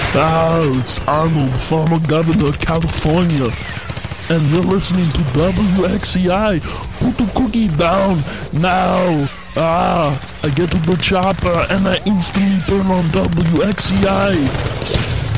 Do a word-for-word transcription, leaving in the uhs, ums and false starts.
Ah, it's Arnold, former governor of California. And you're listening to W X C I. Put the cookie down now. Ah, I get to the chopper and I instantly turn on W X C I.